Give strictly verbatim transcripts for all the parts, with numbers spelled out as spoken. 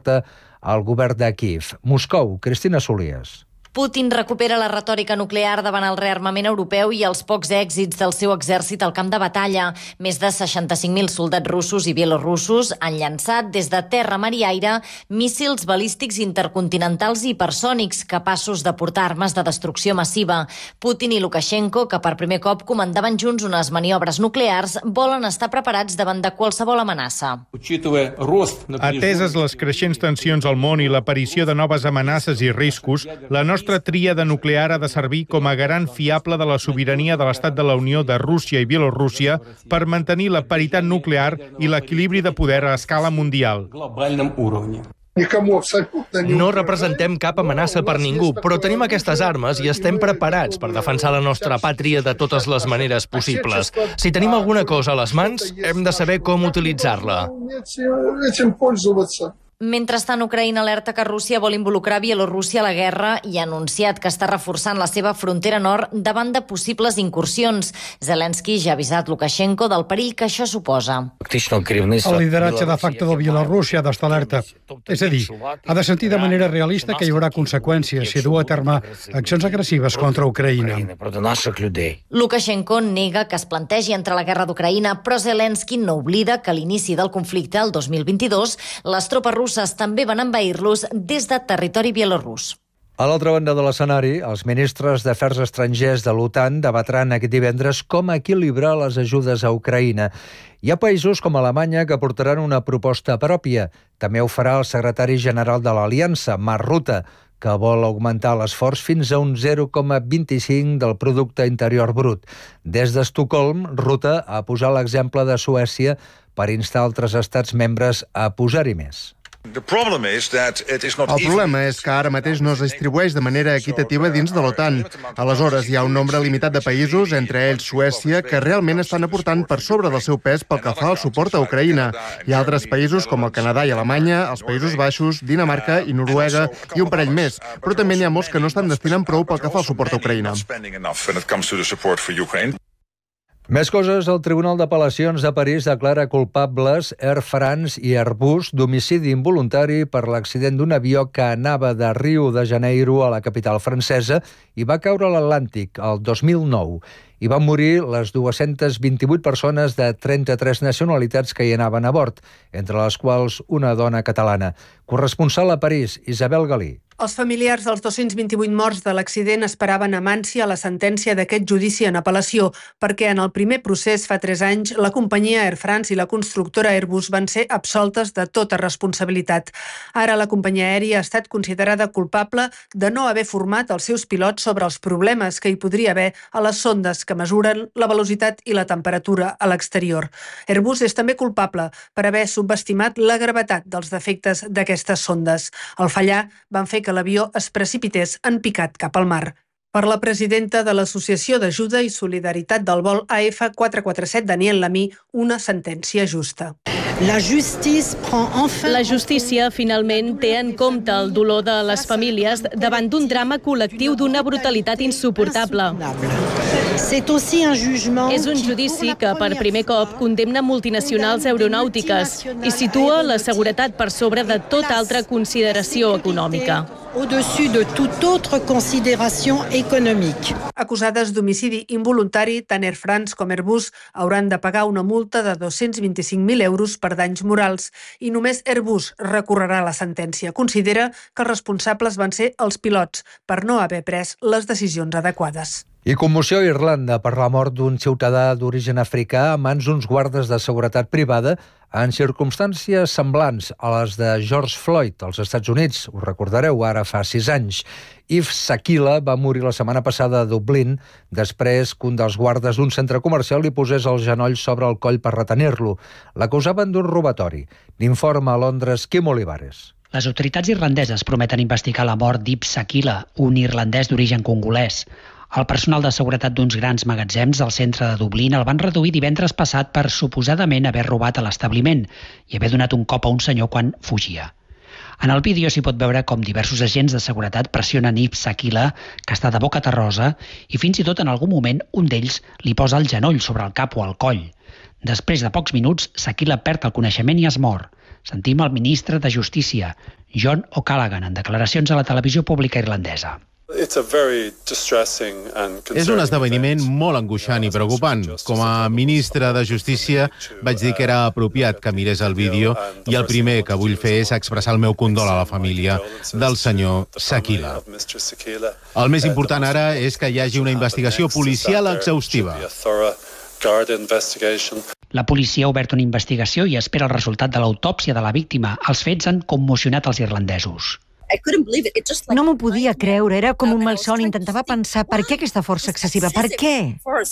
porta el govern de Kíev. Moscou, Cristina Solies. Putin recupera la retòrica nuclear davant el rearmament europeu i els pocs èxits del seu exèrcit al camp de batalla. Més de seixanta-cinc mil soldats russos i bielorussos han llançat des de terra, mar i aire míssils balístics intercontinentals i hipersònics capaços de portar armes de destrucció massiva. Putin i Lukashenko, que per primer cop comandaven junts unes maniobres nuclears, volen estar preparats davant de qualsevol amenaça. Ateses les creixents tensions al món i l'aparició de noves amenaces i riscos, la nostra La nostra tríada nuclear ha de servir com a garant fiable de la sobirania de l'Estat de la Unió de Rússia i Bielorússia per mantenir la paritat nuclear i l'equilibri de poder a escala mundial. No representem cap amenaça per ningú, però tenim aquestes armes i estem preparats per defensar la nostra pàtria de totes les maneres possibles. Si tenim alguna cosa a les mans, hem de saber com utilitzar-la. Mentrestant, Ucraïna alerta que Rússia vol involucrar Bielorússia a la guerra i ha anunciat que està reforçant la seva frontera nord davant de possibles incursions. Zelensky ja ha avisat Lukashenko del perill que això suposa. El lideratge de facto de Bielorússia ha d'estar alerta. És a dir, ha de sentir de manera realista que hi haurà conseqüències si du a terme accions agressives contra Ucraïna. Lukashenko nega que es plantegi entrar a la guerra d'Ucraïna, però Zelensky no oblida que a l'inici del conflicte, el dos mil vint-i-dos, les tropes russes també van envair-los des de territori bielorús. A l'altra banda de l'escenari, els ministres d'Afers Estrangers de l'OTAN debatran aquest divendres com equilibrar les ajudes a Ucraïna. Hi ha països com Alemanya que portaran una proposta pròpia. També ho farà el secretari general de l'Aliança, Mark Rutte, que vol augmentar l'esforç fins a un zero coma vint-i-cinc del producte interior brut. Des d'Estocolm, Rutte ha posat l'exemple de Suècia per instar altres estats membres a posar-hi més. El problema és que ara mateix no es distribueix de manera equitativa dins de l'OTAN. Aleshores, hi ha un nombre limitat de països, entre ells Suècia, que realment estan aportant per sobre del seu pes pel que fa al suport a Ucraïna. Hi ha altres països com el Canadà i Alemanya, els Països Baixos, Dinamarca i Noruega i un parell més, però també n'hi ha molts que no estan destinant prou pel que fa al suport a Ucraïna. Més coses, el Tribunal d'Apel·lacions de París declara culpables Air France i Airbus d'homicidi involuntari per l'accident d'un avió que anava de Rio de Janeiro a la capital francesa i va caure a l'Atlàntic el dos mil nou. Hi van morir les dues-centes vint-i-vuit persones de trenta-tres nacionalitats que hi anaven a bord, entre les quals una dona catalana. Corresponsal a París, Isabel Galí. Els familiars dels dos-cents vint-i-vuit morts de l'accident esperaven amb ànsia la sentència d'aquest judici en apel·lació, perquè en el primer procés fa tres anys la companyia Air France i la constructora Airbus van ser absoltes de tota responsabilitat. Ara la companyia aèria ha estat considerada culpable de no haver format els seus pilots sobre els problemes que hi podria haver a les sondes que mesuren la velocitat i la temperatura a l'exterior. Airbus és també culpable per haver subestimat la gravetat dels defectes d'aquestes sondes. Al fallar van fer que l'avió es precipités en picat cap al mar. Per la presidenta de l'Associació d'Ajuda i Solidaritat del vol A F quatre quatre set, Daniel Lamy, una sentència justa. La justícia finalment té en compte el dolor de les famílies davant d'un drama col·lectiu d'una brutalitat insuportable. És un judici que per primer cop condemna multinacionals aeronàutiques i situa la seguretat per sobre de tota altra consideració econòmica. Au-dessus de toute autre considération économique. Acusades d'homicidi involuntari, tant Air France com Airbus hauran de pagar una multa de dos-cents vint-i-cinc mil euros per danys morals i només Airbus recorrerà la sentència. Considera que els responsables van ser els pilots per no haver pres les decisions adequades. I commoció a Irlanda per la mort d'un ciutadà d'origen africà a mans d'uns guardes de seguretat privada en circumstàncies semblants a les de George Floyd als Estats Units. Ho recordareu, ara fa sis anys. Yves Sakila va morir la setmana passada a Dublín després que un dels guardes d'un centre comercial li posés el genoll sobre el coll per retenir-lo. L'acusaven d'un robatori. N'informa a Londres Quim Olivares. Les autoritats irlandeses prometen investigar la mort d'Yves Sakila, un irlandès d'origen congolès. El personal de seguretat d'uns grans magatzems del centre de Dublín el van reduir divendres passat per suposadament haver robat a l'establiment i haver donat un cop a un senyor quan fugia. En el vídeo s'hi pot veure com diversos agents de seguretat pressionen Yves Sakila, que està de boca terrosa, i fins i tot en algun moment un d'ells li posa el genoll sobre el cap o el coll. Després de pocs minuts, Sakila perd el coneixement i es mor. Sentim el ministre de Justícia, John O'Callaghan, en declaracions a la televisió pública irlandesa. És un esdeveniment molt angoixant i preocupant. Com a ministre de Justícia vaig dir que era apropiat que mirés el vídeo i el primer que vull fer és expressar el meu condol a la família del senyor Sakila. El més important ara és que hi hagi una investigació policial exhaustiva. La policia ha obert una investigació i espera el resultat de l'autòpsia de la víctima. Els fets han commocionat els irlandesos. No m'ho podia creure, era com un malson. Intentava pensar, per què aquesta força excessiva? Per què?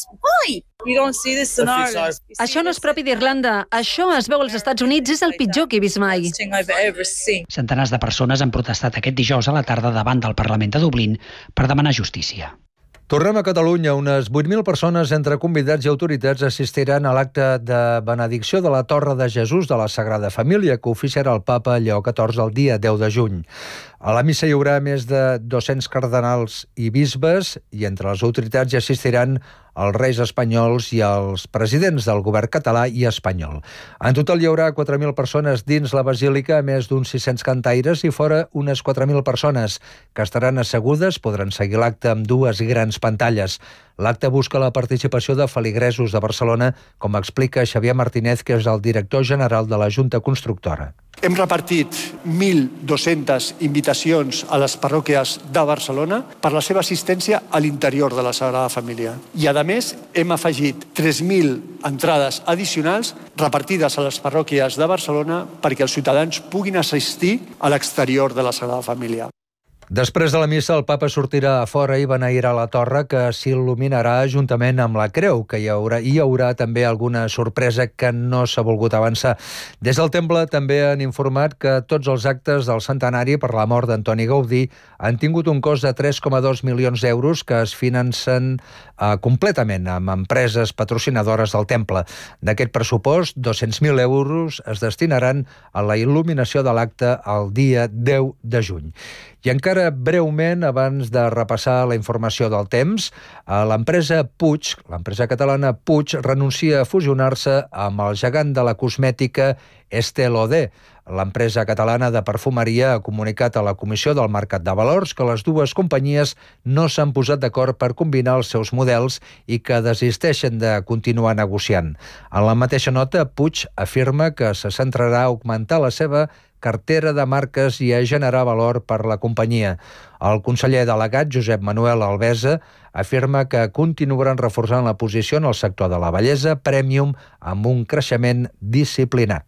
Això no és propi d'Irlanda. Això es veu als Estats Units, és el pitjor que he vist mai. Centenars de persones han protestat aquest dijous a la tarda davant del Parlament de Dublín per demanar justícia. Tornem a Catalunya. Unes vuit mil persones, entre convidats i autoritats, assistiran a l'acte de benedicció de la Torre de Jesús de la Sagrada Família, que oficiarà el papa Lleó catorze el dia deu de juny. A la missa hi haurà més de dos-cents cardenals i bisbes i entre les autoritats hi assistiran els reis espanyols i els presidents del govern català i espanyol. En total hi haurà quatre mil persones dins la basílica, a més d'uns sis-cents cantaires i fora unes quatre mil persones que estaran assegudes, podran seguir l'acte amb dues grans pantalles. L'acte busca la participació de feligresos de Barcelona, com explica Xavier Martínez, que és el director general de la Junta Constructora. Hem repartit mil dos-centes invitacions a les parròquies de Barcelona per la seva assistència a l'interior de la Sagrada Família. I, a més, hem afegit tres mil entrades addicionals repartides a les parròquies de Barcelona perquè els ciutadans puguin assistir a l'exterior de la Sagrada Família. Després de la missa, el papa sortirà a fora i beneirà la torre, que s'il·luminarà juntament amb la creu, que hi haurà, hi haurà també alguna sorpresa que no s'ha volgut avançar. Des del temple també han informat que tots els actes del centenari per la mort d'Antoni Gaudí han tingut un cost de tres coma dos milions d'euros que es financen eh, completament amb empreses patrocinadores del temple. D'aquest pressupost, dos-cents mil euros es destinaran a la il·luminació de l'acte el dia deu de juny. I encara breument, abans de repassar la informació del temps, l'empresa Puig, l'empresa catalana Puig, renuncia a fusionar-se amb el gegant de la cosmètica Estée Lauder. L'empresa catalana de perfumeria ha comunicat a la Comissió del Mercat de Valors que les dues companyies no s'han posat d'acord per combinar els seus models i que desisteixen de continuar negociant. En la mateixa nota, Puig afirma que se centrarà a augmentar la seva cartera de marques i a generar valor per la companyia. El conseller delegat, Josep Manuel Albesa, afirma que continuaran reforçant la posició en el sector de la bellesa premium amb un creixement disciplinat.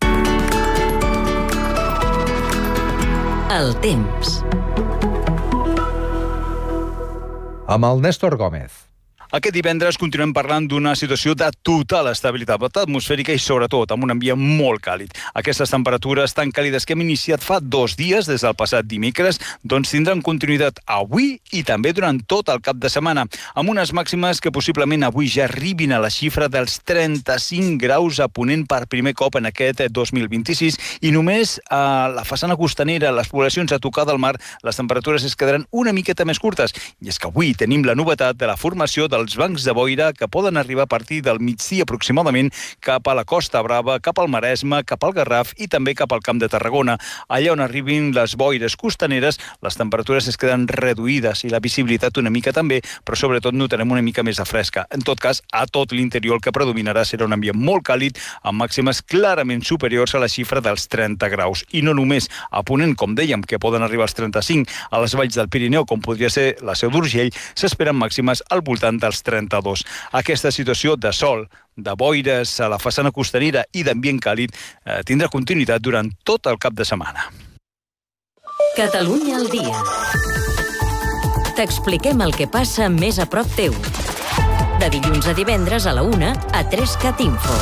El temps. Amb el Néstor Gómez. Aquest divendres continuem parlant d'una situació de total estabilitat atmosfèrica i, sobretot, amb un ambient molt càlid. Aquestes temperatures tan càlides que hem iniciat fa dos dies, des del passat dimecres, doncs tindran continuïtat avui i també durant tot el cap de setmana, amb unes màximes que possiblement avui ja arribin a la xifra dels trenta-cinc graus a Ponent per primer cop en aquest dos mil vint-i-sis i només a la façana costanera, les poblacions a tocar del mar, les temperatures es quedaran una miqueta més curtes. I és que avui tenim la novetat de la formació dels bancs de boira que poden arribar a partir del migdia aproximadament cap a la Costa Brava, cap al Maresme, cap al Garraf i també cap al Camp de Tarragona. Allà on arribin les boires costaneres, les temperatures es queden reduïdes i la visibilitat una mica també, però sobretot notarem una mica més de fresca. En tot cas, a tot l'interior el que predominarà serà un ambient molt càlid, amb màximes clarament superiors a la xifra dels trenta graus. I no només a Ponent, com dèiem, que poden arribar als trenta-cinc, a les valls del Pirineu, com podria ser la Seu d'Urgell, s'esperen màximes al voltant dels trenta-dos. Aquesta situació de sol, de boires a la façana costanera i d'ambient càlid eh, tindrà continuïtat durant tot el cap de setmana. Catalunya al dia. T'expliquem el que passa més a prop teu. De dilluns a divendres a la una a tres cat info.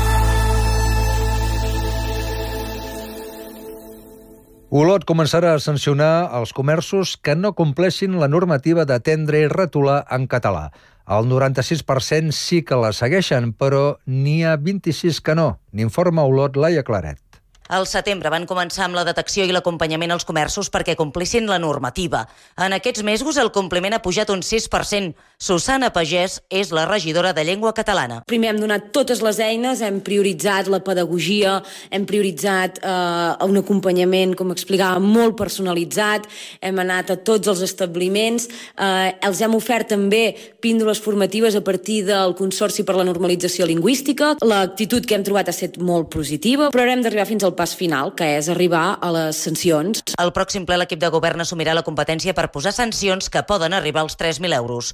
Olot començarà a sancionar els comerços que no compleixin la normativa d'atendre i retolar en català. El noranta-sis per cent sí que la segueixen, però n'hi ha vint-i-sis que no, n'informa Olot Laia Claret. Al setembre van començar amb la detecció i l'acompanyament als comerços perquè complissin la normativa. En aquests mesos el compliment ha pujat un sis per cent. Susana Pagès és la regidora de Llengua Catalana. Primer hem donat totes les eines, hem prioritzat la pedagogia, hem prioritzat eh, un acompanyament, com explicava, molt personalitzat, hem anat a tots els establiments, eh, els hem ofert també píndoles formatives a partir del Consorci per la Normalització Lingüística. L'actitud que hem trobat ha estat molt positiva, però ara hem d'arribar fins al pas final, que és arribar a les sancions. Al pròxim ple l'equip de govern assumirà la competència per posar sancions que poden arribar als tres mil euros.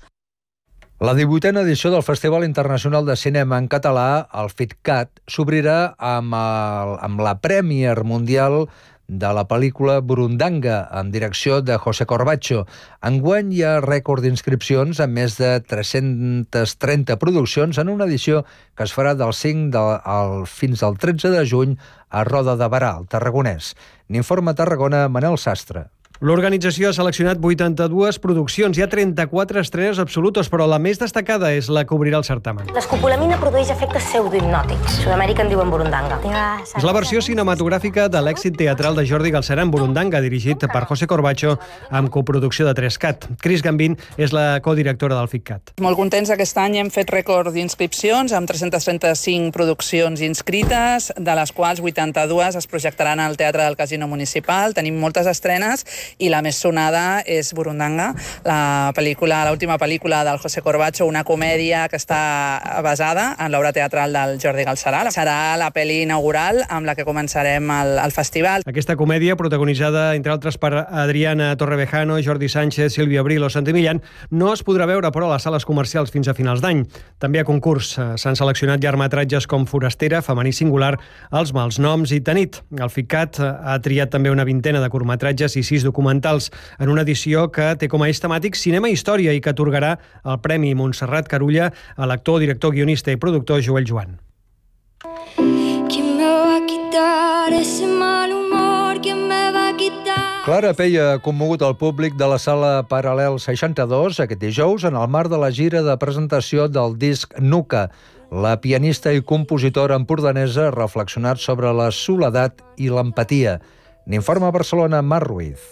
La divuitena edició del Festival Internacional de Cinema en Català, el FITCAT, s'obrirà amb, el, amb la Premier Mundial de la pel·lícula Burundanga, amb direcció de José Corbacho. Enguany hi ha rècord d'inscripcions amb més de tres-centes trenta produccions en una edició que es farà del cinc de, al, fins al tretze de juny a Roda de Barà, al Tarragonès. N'informa Tarragona, Manel Sastre. L'organització ha seleccionat vuitanta-dues produccions. Hi ha trenta-quatre estrenes absolutes, però la més destacada és la que obrirà el certamen. L'escopolamina produeix efectes pseudohipnòtics. A Sud-amèrica en diuen burundanga. És la versió cinematogràfica de l'èxit teatral de Jordi Galceran, Burundanga, dirigit per José Corbacho, amb coproducció de Trescat. Cris Gambín és la codirectora del FITCAT. Molt contents aquest any hem fet rècord d'inscripcions, amb tres-centes trenta-cinc produccions inscrites, de les quals vuitanta-dues es projectaran al Teatre del Casino Municipal. Tenim moltes estrenes i la més sonada és Burundanga, la pel·lícula, l'última pel·lícula del José Corbacho, una comèdia que està basada en l'obra teatral del Jordi Galceran. Serà la pel·li inaugural amb la que començarem el, el festival. Aquesta comèdia, protagonitzada, entre altres, per Adriana Torrevejano, Jordi Sánchez, Sílvia Abril o Santi Millán, no es podrà veure, però, a les sales comercials fins a finals d'any. També a concurs s'han seleccionat llargmetratges com Forastera, Femení Singular, Els mals noms i Tanit. El FITCAT ha triat també una vintena de curtmetratges i sis documentals documentals en una edició que té com a eix temàtic cinema i història i que atorgarà el Premi Montserrat Carulla a l'actor, director, guionista i productor Joel Joan. ¿Quién me va a quitar ese mal humor? ¿Quién me va a quitar? Clara Peia ha commogut el públic de la sala Paral·lel seixanta-dos aquest dijous en el marc de la gira de presentació del disc Nuca. La pianista i compositora empordanesa ha reflexionat sobre la soledat i l'empatia. N'informa a Barcelona, Mar Ruiz.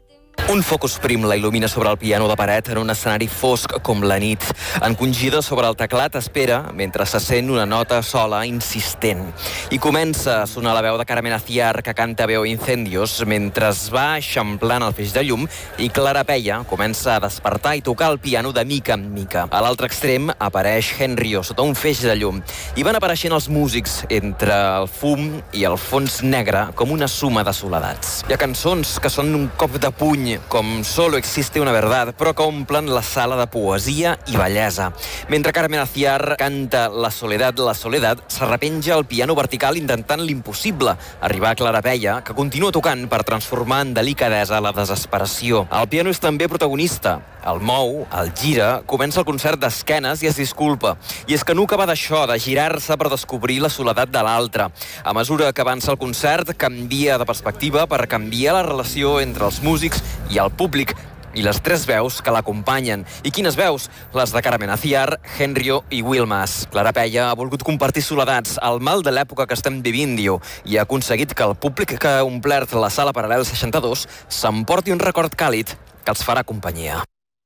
Un focus prim la il·lumina sobre el piano de paret en un escenari fosc com la nit. Encongida sobre el teclat espera mentre se sent una nota sola insistent. I comença a sonar la veu de Carmen Aciar, que canta Veo incendios, mentre es va eixamplant el feix de llum i Clara Peia comença a despertar i tocar el piano de mica en mica. A l'altre extrem apareix Henryo sota un feix de llum i van apareixent els músics entre el fum i el fons negre com una suma de soledats. Hi ha cançons que són un cop de puny com Solo existe una verdad, però que omplen la sala de poesia i bellesa. Mentre Carmen Aciar canta La soledad, la soledad, s'arrepenja el piano vertical intentant l'impossible, arribar a Clara Peia, que continua tocant per transformar en delicadesa la desesperació. El piano és també protagonista. El mou, el gira, comença el concert d'esquenes i es disculpa. I és que Nuca va d'això, de girar-se per descobrir la soledat de l'altre. A mesura que avança el concert, canvia de perspectiva per canviar la relació entre els músics i el públic i les tres veus que l'acompanyen. I quines veus? Les de Carmen Aciar, Henryo i Wilmas. Clara Peia ha volgut compartir soledats, el mal de l'època que estem vivint, diu, i ha aconseguit que el públic que ha omplert la sala Paral·lel seixanta-dos s'emporti un record càlid que els farà companyia.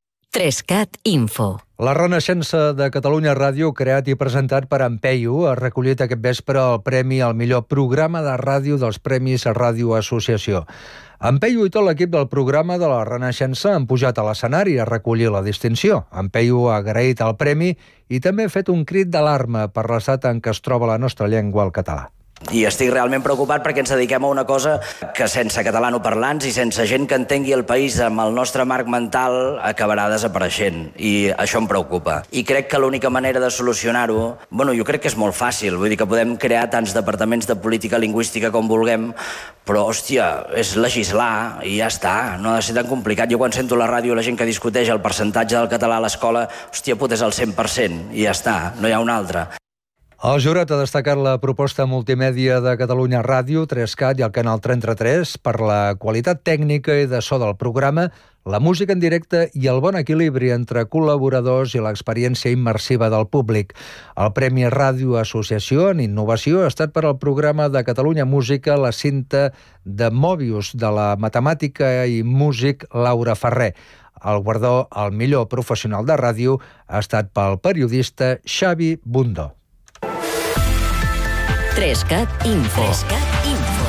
Trescat Info. La Renaixença de Catalunya Ràdio, creat i presentat per Ampeyu, ha recollit aquest vespre el premi al millor programa de ràdio dels Premis Ràdio Associació. Ampeyu i tot l'equip del programa de la Renaixença han pujat a l'escenari a recollir la distinció. Ampeyu ha agraït el premi i també ha fet un crit d'alarma per l'estat en què es troba la nostra llengua, el català. I estic realment preocupat perquè ens dediquem a una cosa que sense catalanoparlants i sense gent que entengui el país amb el nostre marc mental acabarà desapareixent. I això em preocupa. I crec que l'única manera de solucionar-ho, bueno, jo crec que és molt fàcil. Vull dir que podem crear tants departaments de política lingüística com vulguem, però, hòstia, és legislar i ja està. No ha de ser tan complicat. Jo quan sento a la ràdio la gent que discuteix el percentatge del català a l'escola, hòstia, puta, és el cent per cent i ja està. No hi ha un altre. El jurat ha destacat la proposta multimèdia de Catalunya Ràdio, tres cat i el Canal trenta-tres per la qualitat tècnica i de so del programa, la música en directe i el bon equilibri entre col·laboradors i l'experiència immersiva del públic. El Premi Ràdio Associació en Innovació ha estat per al programa de Catalunya Música la cinta de Mobius de la matemàtica i músic Laura Ferrer. El guardó al millor professional de ràdio ha estat pel periodista Xavi Bundó. tres cat Info. tres cat Info.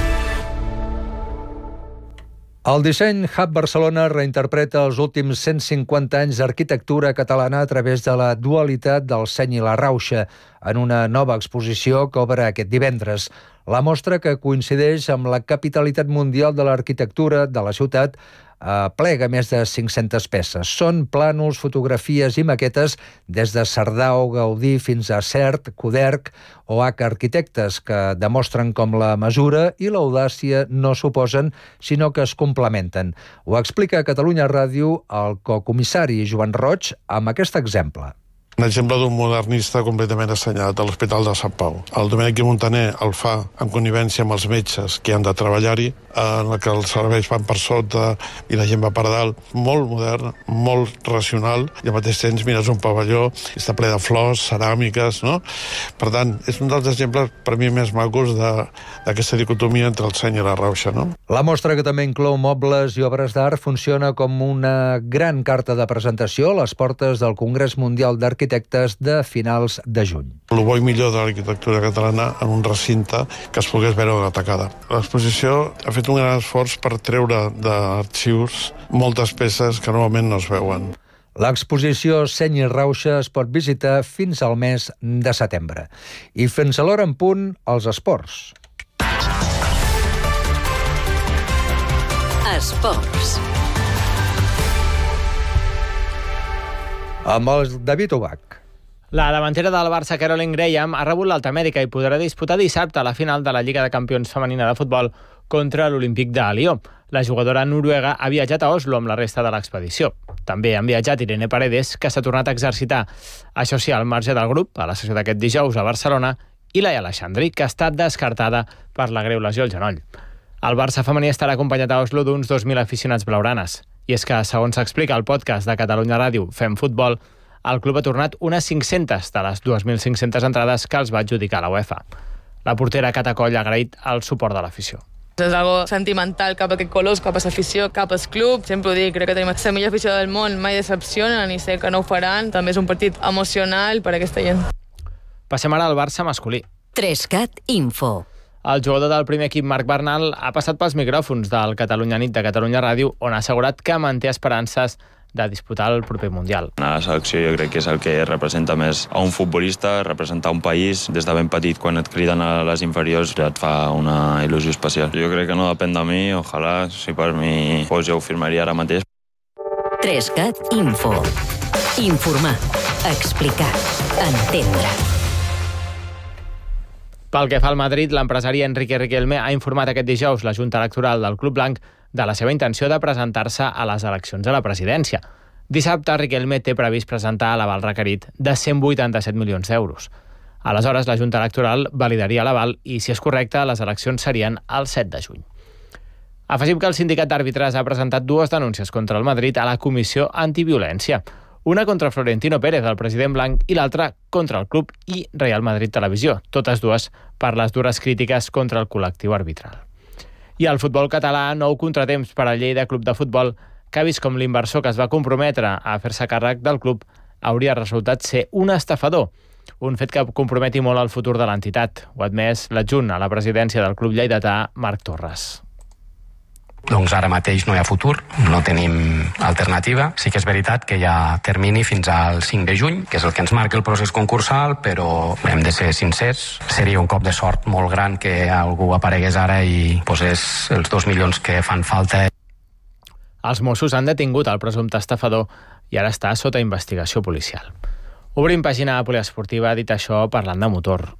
El Disseny Hub Barcelona reinterpreta els últims cent cinquanta anys d'arquitectura catalana a través de la dualitat del seny i la rauxa, en una nova exposició que obre aquest divendres. La mostra, que coincideix amb la capitalitat mundial de l'arquitectura de la ciutat, plega més de cinc-centes peces. Són plànols, fotografies i maquetes des de Sardau, Gaudí fins a Sert, Coderch o H Arquitectes, que demostren com la mesura i l'audàcia no s'oposen, sinó que es complementen. Ho explica a Catalunya Ràdio el cocomissari Joan Roig amb aquest exemple. Un exemple d'un modernista completament assenyat a l'Hospital de Sant Pau. El Domènec i Montaner el fa en connivència amb els metges que han de treballar-hi, en la que els serveis van per sota i la gent va per dalt. Molt modern, molt racional, i al mateix temps mires un pavelló i està ple de flors, ceràmiques, no? Per tant, és un dels exemples per mi més macos d'aquesta dicotomia entre el seny i la rauxa, no? La mostra, que també inclou mobles i obres d'art, funciona com una gran carta de presentació a les portes del Congrés Mundial d'Arquitectes de finals de juny. El bo i millor de l'arquitectura catalana en un recinte que es pogués veure atacada. L'exposició ha fet un gran esforç per treure d'arxius moltes peces que normalment no es veuen. L'exposició Seny i Rauxa es pot visitar fins al mes de setembre. I fins a l'hora en punt, els esports. Esports. Amb el David Ubach. La davantera del Barça, Caroline Graham, ha rebut l'alta mèdica i podrà disputar dissabte la final de la Lliga de Campions femenina de futbol contra l'Olímpic de Lió. La jugadora noruega ha viatjat a Oslo amb la resta de l'expedició. També han viatjat Irene Paredes, que s'ha tornat a exercitar. Això sí, al marge del grup, a la sessió d'aquest dijous a Barcelona, i Laia Aleixandri, que ha estat descartada per la greu lesió al genoll. El Barça femení estarà acompanyat a Oslo d'uns dos mil aficionats blaugranes. I és que, segons s'explica al podcast de Catalunya Ràdio Fem Futbol, el club ha tornat unes cinc-centes de les dos mil cinc-centes entrades que els va adjudicar la UEFA. La portera Cata Coll ha agraït el suport de l'afició. És algo sentimental cap a aquest colors, cap a l'afició, cap al club. Sempre ho dic, crec que tenim la millor afició del món, mai decepcionen i sé que no ho faran. També és un partit emocional per a aquesta gent. Passem ara al Barça masculí. tres cat Info. El jugador del primer equip, Marc Bernal, ha passat pels micròfons del Catalunya Nit de Catalunya Ràdio, on ha assegurat que manté esperances de disputar el proper Mundial. A la selecció jo crec que és el que representa més a un futbolista, representar un país. Des de ben petit, quan et criden a les inferiors, ja et fa una il·lusió especial. Jo crec que no depèn de mi, ojalà, si per mi fos jo ho firmaria ara mateix. tres cat Info. Informar, explicar, entendre. Pel que fa al Madrid, l'empresari Enrique Riquelme ha informat aquest dijous la Junta Electoral del Club Blanc de la seva intenció de presentar-se a les eleccions a la presidència. Dissabte, Riquelme té previst presentar l'aval requerit de cent vuitanta-set milions d'euros. Aleshores, la Junta Electoral validaria l'aval i, si és correcte, les eleccions serien el set de juny. Afegim que el sindicat d'àrbitres ha presentat dues denúncies contra el Madrid a la Comissió Antiviolència. Una contra Florentino Pérez, el president blanc, i l'altra contra el club i Real Madrid Televisió, totes dues per les dures crítiques contra el col·lectiu arbitral. I el futbol català, nou contratemps per al Lleida Club de Futbol, que ha vist com l'inversor que es va comprometre a fer-se càrrec del club hauria resultat ser un estafador, un fet que comprometi molt el futur de l'entitat. Ho ha admès l'adjunt a la presidència del club lleidatà, Marc Torres. Doncs ara mateix no hi ha futur, no tenim alternativa. Sí que és veritat que hi ha termini fins al cinc de juny, que és el que ens marca el procés concursal, però hem de ser sincers. Seria un cop de sort molt gran que algú aparegués ara i posés els dos milions que fan falta. Els Mossos han detingut el presumpte estafador i ara està sota investigació policial. Obrim pàgina poliesportiva, dit això, parlant de motor.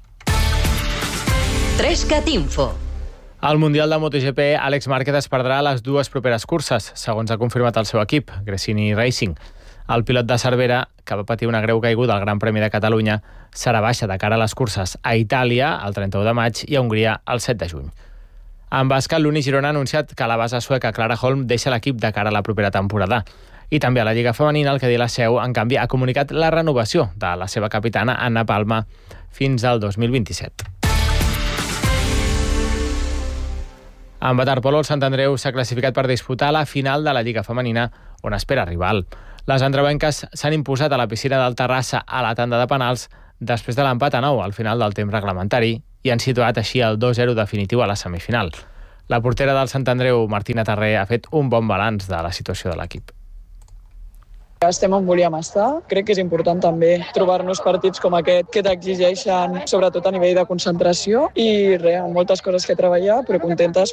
tres cat Info. Al Mundial de MotoGP, Àlex Márquez es perdrà les dues properes curses, segons ha confirmat el seu equip, Gresini Racing. El pilot de Cervera, que va patir una greu caiguda al Gran Premi de Catalunya, serà baixa de cara a les curses a Itàlia el trenta-u de maig i a Hongria el set de juny. En bàsquet, l'Uni Girona ha anunciat que la base sueca Clara Holm deixa l'equip de cara a la propera temporada. I també a la Lliga Femenina, el Cadí La Seu, en canvi, ha comunicat la renovació de la seva capitana, Anna Palma, fins al dos mil vint-i-set. En waterpolo, el Sant Andreu s'ha classificat per disputar la final de la Lliga Femenina, on espera rival. Les andreuenques s'han imposat a la piscina del Terrassa a la tanda de penals després de l'empat a nou al final del temps reglamentari i han situat així el dos zero definitiu a la semifinal. La portera del Sant Andreu, Martina Tarré, ha fet un bon balanç de la situació de l'equip. Estem on volíem estar. Crec que és important també trobar-nos partits com aquest que t'exigeixen, sobretot a nivell de concentració, i res, moltes coses que treballar, però contentes